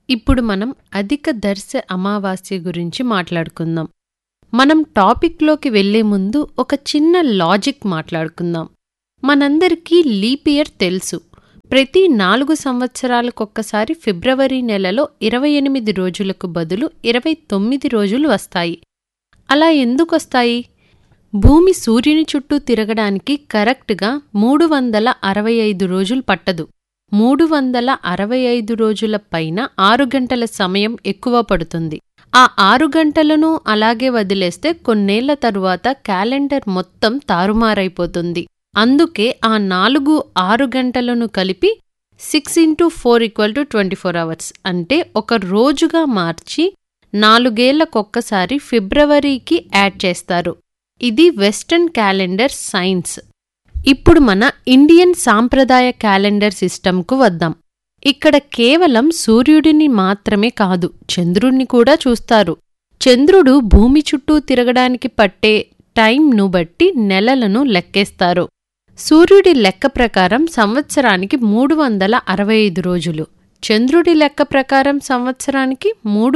ఇప్పుడు మనం అధిక దర్శ అమావాస్య గురించి మాట్లాడుకుందాం. మనం టాపిక్లోకి వెళ్లే ముందు ఒక చిన్న లాజిక్ మాట్లాడుకుందాం. మనందరికీ లీప్ ఇయర్ తెలుసు. ప్రతి 4 సంవత్సరాలకొక్కసారి ఫిబ్రవరి నెలలో 28 రోజులకు బదులు 29 రోజులు వస్తాయి. అలా ఎందుకొస్తాయి? భూమి సూర్యుని చుట్టూ తిరగడానికి కరెక్ట్గా 365 రోజులు పట్టదు. 365 రోజుల పైన 6 గంటల సమయం ఎక్కువ పడుతుంది. ఆ 6 గంటలను అలాగే వదిలేస్తే కొన్నేళ్ల తరువాత క్యాలెండర్ మొత్తం తారుమారైపోతుంది. అందుకే ఆ 6 గంటలను కలిపి 6 × 4 = 24 hours అంటే ఒక రోజుగా మార్చి 4 ఏళ్లకొక్కసారి ఫిబ్రవరికి యాడ్ చేస్తారు. ఇది వెస్టర్న్ క్యాలెండర్ సైన్స్. ఇప్పుడు మన ఇండియన్ సాంప్రదాయ క్యాలెండర్ సిస్టంకు వద్దాం. ఇక్కడ కేవలం సూర్యుడిని మాత్రమే కాదు, చంద్రుణ్ణి కూడా చూస్తారు. చంద్రుడు భూమి చుట్టూ తిరగడానికి పట్టే టైంను బట్టి నెలలను లెక్కేస్తారు. సూర్యుడి లెక్క ప్రకారం సంవత్సరానికి 365 రోజులు, చంద్రుడి లెక్క ప్రకారం సంవత్సరానికి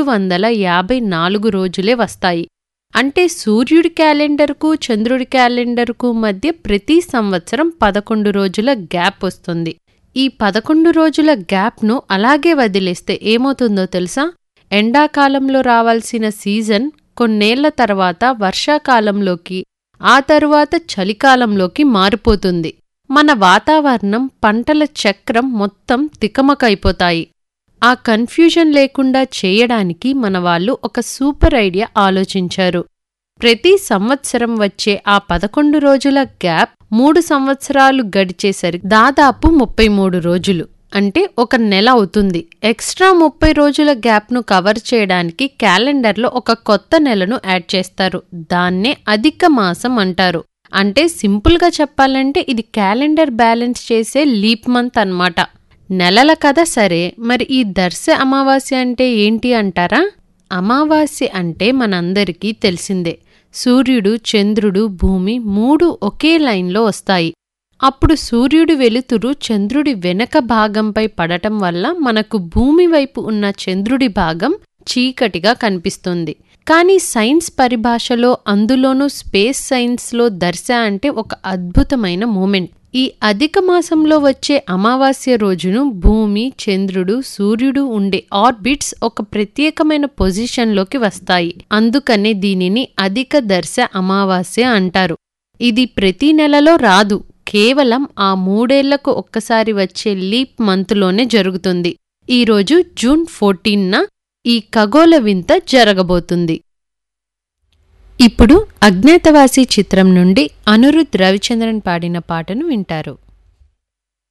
354 రోజులే వస్తాయి. అంటే సూర్యుడి క్యాలెండర్కు చంద్రుడి క్యాలెండర్కు మధ్య ప్రతి సంవత్సరం 11 రోజుల గ్యాప్ వస్తుంది. ఈ 11 రోజుల గ్యాప్ను అలాగే వదిలేస్తే ఏమవుతుందో తెలుసా? ఎండాకాలంలో రావాల్సిన సీజన్ కొన్నేళ్ల తర్వాత వర్షాకాలంలోకి, ఆ తరువాత చలికాలంలోకి మారిపోతుంది. మన వాతావరణం, పంటల చక్రం మొత్తం తికమకైపోతాయి. ఆ కన్ఫ్యూజన్ లేకుండా చేయడానికి మన వాళ్ళు ఒక సూపర్ ఐడియా ఆలోచించారు. ప్రతి సంవత్సరం వచ్చే ఆ 11 రోజుల గ్యాప్ 3 సంవత్సరాలు గడిచేసరికి దాదాపు 33 రోజులు, అంటే ఒక నెల అవుతుంది. ఎక్స్ట్రా 30 రోజుల గ్యాప్ను కవర్ చేయడానికి క్యాలెండర్లో ఒక కొత్త నెలను యాడ్ చేస్తారు. దాన్నే అధిక మాసం అంటారు. అంటే సింపుల్గా చెప్పాలంటే ఇది క్యాలెండర్ బ్యాలెన్స్ చేసే లీప్ మంత్ అన్నమాట. నెలల కథ సరే, మరి ఈ దర్శ అమావాస్య అంటే ఏంటి అంటారా? అమావాస్య అంటే మనందరికీ తెలిసిందే. సూర్యుడు, చంద్రుడు, భూమి 3 ఒకే లైన్లో వస్తాయి. అప్పుడు సూర్యుడి వెలుతురు చంద్రుడి వెనక భాగంపై పడటం వల్ల మనకు భూమి వైపు ఉన్న చంద్రుడి భాగం చీకటిగా కనిపిస్తుంది. కానీ సైన్స్ పరిభాషలో, అందులోనూ స్పేస్ సైన్స్లో దర్శ అంటే ఒక అద్భుతమైన మూమెంట్. ఈ అధిక మాసంలో వచ్చే అమావాస్య రోజును భూమి, చంద్రుడు, సూర్యుడు ఉండే ఆర్బిట్స్ ఒక ప్రత్యేకమైన పొజిషన్లోకి వస్తాయి. అందుకనే దీనిని అధిక దర్శ అమావాస్య అంటారు. ఇది ప్రతి నెలలో రాదు, కేవలం ఆ 3 ఏళ్లకు ఒక్కసారి వచ్చే లీప్ మంత్లోనే జరుగుతుంది. ఈరోజు జూన్ 14న ఈ ఖగోళ వింత జరగబోతుంది. ఇప్పుడు అజ్ఞాతవాసి చిత్రం నుండి అనిరుద్ రవిచంద్రన్ పాడిన పాటను వింటారు.